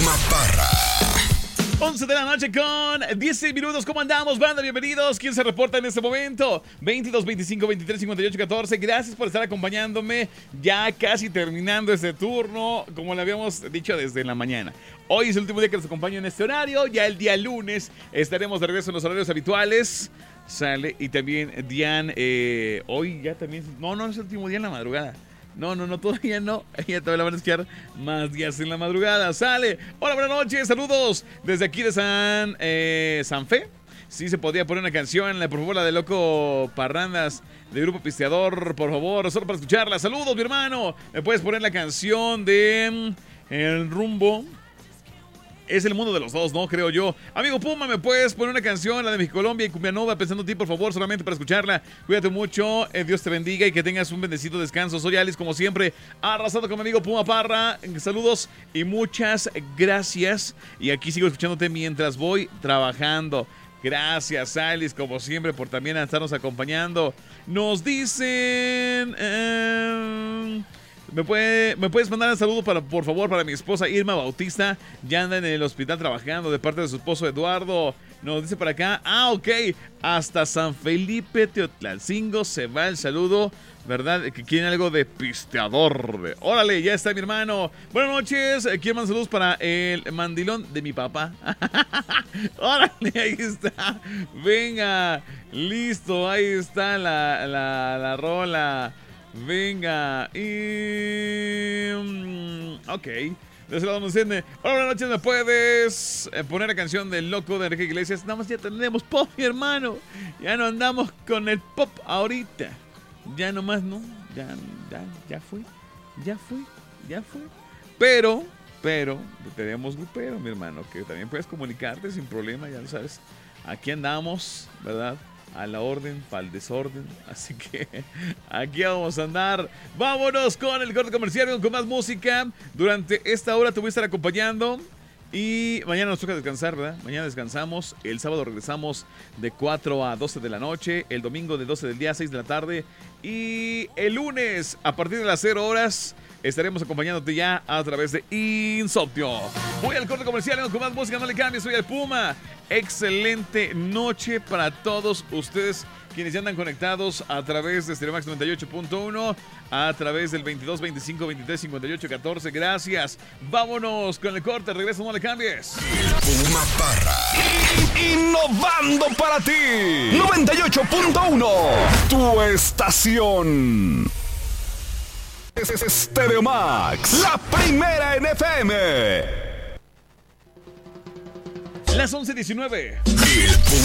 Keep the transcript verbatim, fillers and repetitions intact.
Puma Parra. once de la noche con diez minutos. ¿Cómo andamos, banda? Bienvenidos. ¿Quién se reporta en este momento? veintidós, veinticinco, veintitrés, cincuenta y ocho, catorce. Gracias por estar acompañándome. Ya casi terminando este turno, como le habíamos dicho desde la mañana. Hoy es el último día que nos acompaño en este horario. Ya el día lunes estaremos de regreso en los horarios habituales. Sale. Y también, Diane, eh, hoy ya también... No, no es el último día en la madrugada. No, no, no, todavía no. Ya todavía la van a escuchar más días en la madrugada. Sale. Hola, buenas noches. Saludos desde aquí de San, eh, San Fe. Sí, se podría poner una canción, por favor, la de Loco Parrandas de Grupo Pisteador, por favor, solo para escucharla. Saludos, mi hermano. ¿Me puedes poner la canción de mm, El Rumbo? Es el mundo de los dos, ¿no? Creo yo. Amigo Puma, ¿me puedes poner una canción, la de Mexicolombia y Cumbia Nova, pensando en ti, por favor, solamente para escucharla? Cuídate mucho, eh, Dios te bendiga y que tengas un bendecido descanso. Soy Alice, como siempre, arrasando con mi amigo Puma Parra. Saludos y muchas gracias. Y aquí sigo escuchándote mientras voy trabajando. Gracias, Alice, como siempre, por también estarnos acompañando. Nos dicen... Eh... ¿Me, puede, ¿Me puedes mandar un saludo, para, por favor, para mi esposa Irma Bautista? Ya anda en el hospital trabajando de parte de su esposo Eduardo. Nos dice por acá, ah, ok, hasta San Felipe Teotlalcingo se va el saludo, ¿verdad? Que quieren algo de pisteador. Órale, ya está mi hermano. Buenas noches, quiero mandar saludos para el mandilón de mi papá. Órale, ahí está. Venga, listo, ahí está la, la, la rola. Venga, y... ok, de ese lado nos enciende. Hola, buenas noches, ¿me puedes poner la canción del Loco de Enrique Iglesias? Nada más ya tenemos pop, mi hermano. Ya no andamos con el pop ahorita. Ya nomás no, ya, ya, ya fue, ya fue, ya fue. Pero, pero, tenemos grupero, mi hermano, que también puedes comunicarte sin problema, ya lo sabes. Aquí andamos, ¿verdad? A la orden, para el desorden. Así que aquí vamos a andar. Vámonos con el corte comercial, con más música. Durante esta hora te voy a estar acompañando. Y mañana nos toca descansar, ¿verdad? Mañana descansamos. El sábado regresamos de cuatro a doce de la noche. El domingo de doce del día a seis de la tarde. Y el lunes, a partir de las cero horas, estaremos acompañándote ya a través de Insomnio. Voy al corte comercial con más música, no le cambies, soy el Puma. Excelente noche para todos ustedes quienes ya andan conectados a través de Stereomax noventa y ocho punto uno, a través del veintidós, veinticinco, veintitrés, cincuenta y ocho, catorce. Gracias. Vámonos con el corte, regreso, no le cambies. Puma Parra. Innovando para ti. noventa y ocho punto uno. Tu estación. Es Stereomax, la primera en F M. Las once diecinueve. El Puma